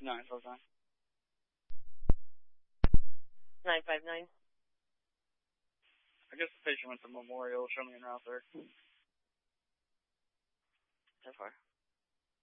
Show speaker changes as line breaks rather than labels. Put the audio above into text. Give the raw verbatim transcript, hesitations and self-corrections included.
nine five nine.
nine five nine.
I guess the patient went to Memorial. Show me en route there.
So far.